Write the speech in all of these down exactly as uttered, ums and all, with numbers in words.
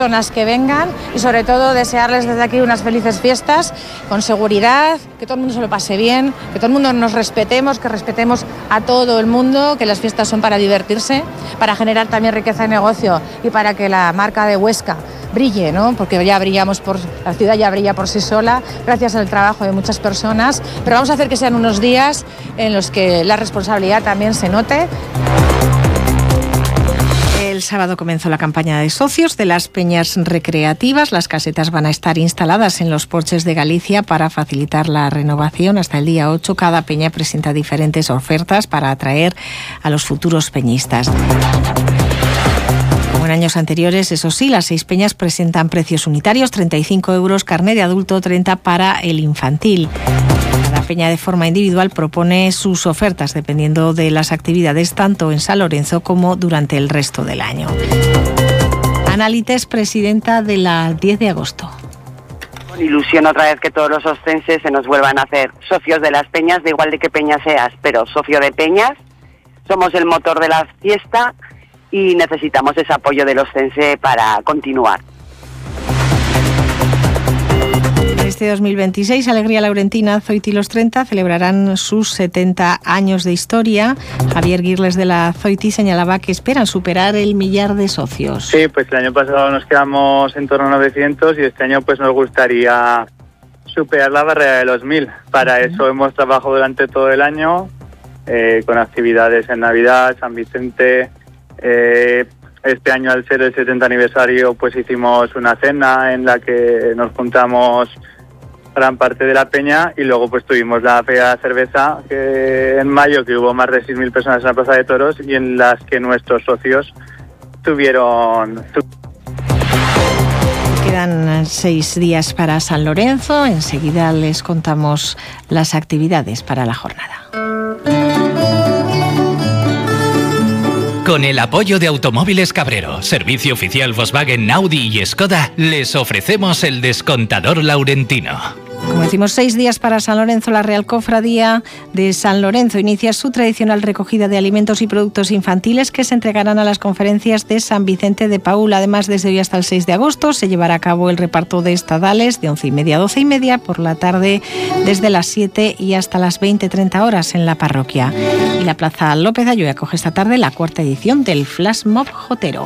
personas que vengan y sobre todo desearles desde aquí unas felices fiestas con seguridad, que todo el mundo se lo pase bien, que todo el mundo nos respetemos, que respetemos a todo el mundo, que las fiestas son para divertirse, para generar también riqueza de negocio y para que la marca de Huesca brille, ¿no? Porque ya brillamos por, la ciudad ya brilla por sí sola, gracias al trabajo de muchas personas, pero vamos a hacer que sean unos días en los que la responsabilidad también se note. El sábado comenzó la campaña de socios de las peñas recreativas. Las casetas van a estar instaladas en los porches de Galicia para facilitar la renovación. Hasta el día ocho, cada peña presenta diferentes ofertas para atraer a los futuros peñistas. Como en años anteriores, eso sí, las seis peñas presentan precios unitarios, treinta y cinco euros carné de adulto, treinta para el infantil. Cada peña de forma individual propone sus ofertas dependiendo de las actividades tanto en San Lorenzo como durante el resto del año. Ana Lites, presidenta de la diez de agosto. Con ilusión otra vez que todos los ostenses se nos vuelvan a hacer socios de las peñas, da igual de qué peña seas, pero socio de peñas. Somos el motor de la fiesta y necesitamos ese apoyo del ostense para continuar. Este dos mil veintiséis, Alegría Laurentina, Zoiti los treinta celebrarán sus setenta años de historia. Javier Guirles de la Zoiti señalaba que esperan superar el millar de socios. Sí, pues el año pasado nos quedamos en torno a novecientos y este año pues nos gustaría superar la barrera de los mil. Para uh-huh. eso hemos trabajado durante todo el año eh, con actividades en Navidad, San Vicente. Eh, este año, al ser el setenta aniversario, pues hicimos una cena en la que nos juntamos gran parte de la peña y luego pues tuvimos la feria de cerveza que en mayo, que hubo más de seis mil personas en la Plaza de Toros y en las que nuestros socios tuvieron... Quedan seis días para San Lorenzo. Enseguida les contamos las actividades para la jornada. Con el apoyo de Automóviles Cabrero, servicio oficial Volkswagen, Audi y Skoda, les ofrecemos el descontador laurentino. Como decimos, seis días para San Lorenzo. La Real Cofradía de San Lorenzo inicia su tradicional recogida de alimentos y productos infantiles que se entregarán a las conferencias de San Vicente de Paúl. Además, desde hoy hasta el seis de agosto se llevará a cabo el reparto de estadales de once y media a doce y media por la tarde, desde las siete y hasta las veinte treinta horas en la parroquia. Y la Plaza López Ayué acoge esta tarde la cuarta edición del Flash Mob Jotero.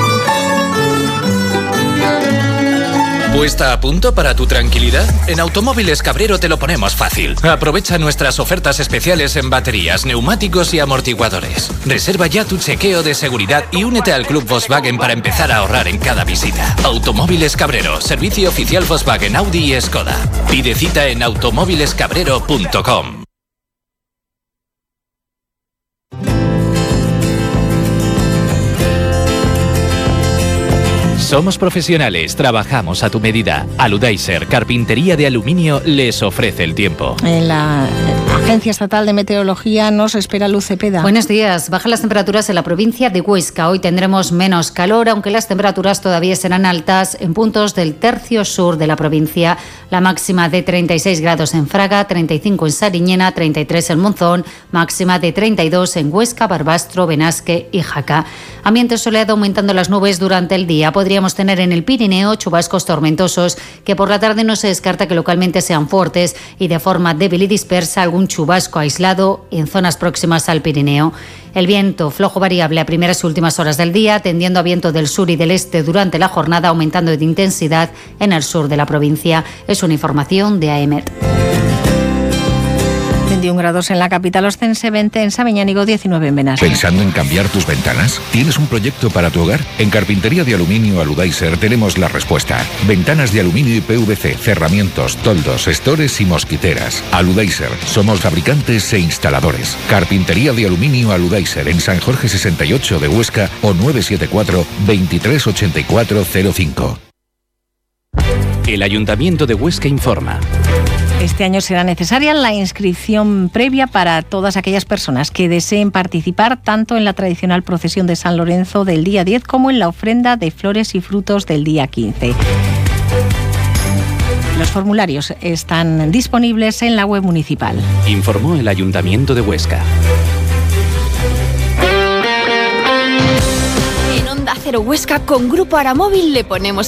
¿Puesta a punto para tu tranquilidad? En Automóviles Cabrero te lo ponemos fácil. Aprovecha nuestras ofertas especiales en baterías, neumáticos y amortiguadores. Reserva ya tu chequeo de seguridad y únete al Club Volkswagen para empezar a ahorrar en cada visita. Automóviles Cabrero, servicio oficial Volkswagen, Audi y Skoda. Pide cita en automóviles cabrero punto com. Somos profesionales, trabajamos a tu medida. Aludaiser, carpintería de aluminio, les ofrece el tiempo. En la Agencia Estatal de Meteorología nos espera Luz Cepeda. Buenos días. Bajan las temperaturas en la provincia de Huesca. Hoy tendremos menos calor, aunque las temperaturas todavía serán altas en puntos del tercio sur de la provincia. La máxima de treinta y seis grados en Fraga, treinta y cinco en Sariñena, treinta y tres en Monzón, máxima de treinta y dos en Huesca, Barbastro, Benasque y Jaca. Ambiente soleado aumentando las nubes durante el día. Podríamos tener en el Pirineo chubascos tormentosos que por la tarde no se descarta que localmente sean fuertes y de forma débil y dispersa algún chubasco aislado en zonas próximas al Pirineo. El viento flojo variable a primeras y últimas horas del día, tendiendo a viento del sur y del este durante la jornada, aumentando de intensidad en el sur de la provincia. Es una información de AEMET. veintiún grados en la capital ostense, veinte en Sabiñánigo, diecinueve en Benasque. ¿Pensando en cambiar tus ventanas? ¿Tienes un proyecto para tu hogar? En Carpintería de Aluminio Aludaiser tenemos la respuesta. Ventanas de aluminio y P V C, cerramientos, toldos, estores y mosquiteras. Aludaiser, somos fabricantes e instaladores. Carpintería de Aluminio Aludaiser en San Jorge sesenta y ocho de Huesca o nueve siete cuatro, veintitrés ochenta y cuatro cero cinco. El Ayuntamiento de Huesca informa. Este año será necesaria la inscripción previa para todas aquellas personas que deseen participar tanto en la tradicional procesión de San Lorenzo del día diez como en la ofrenda de flores y frutos del día quince. Los formularios están disponibles en la web municipal. Informó el Ayuntamiento de Huesca. En Onda Cero Huesca con Grupo Aramóvil le ponemos